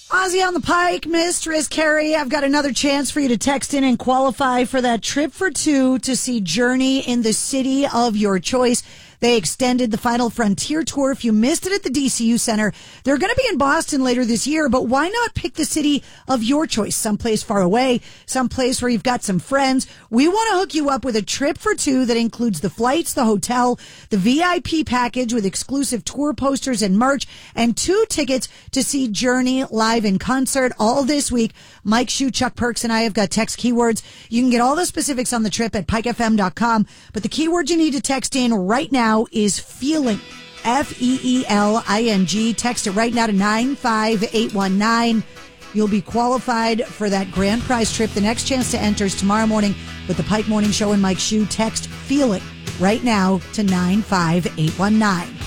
Ozzy on the Pike, Mistress Carrie, I've got another chance for you to text in and qualify for that trip for two to see Journey in the city of your choice. They extended the Final Frontier tour. If you missed it at the DCU Center, they're going to be in Boston later this year, but why not pick the city of your choice? Someplace far away, someplace where you've got some friends. We want to hook you up with a trip for two that includes the flights, the hotel, the VIP package with exclusive tour posters and merch, and 2 tickets to see Journey live in concert all this week. Mike Shue, Chuck Perks, and I have got text keywords. You can get all the specifics on the trip at pikefm.com, but the keyword you need to text in right now is feeling. Feeling. Text it right now to 95819. You'll be qualified for that grand prize trip. The next chance to enter is tomorrow morning with the Pike Morning Show and Mike Shue. Text feeling right now to 95819.